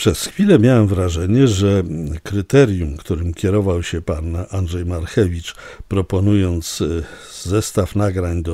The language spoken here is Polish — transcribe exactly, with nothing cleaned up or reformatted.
Przez chwilę miałem wrażenie, że kryterium, którym kierował się pan Andrzej Marchewicz, proponując zestaw nagrań do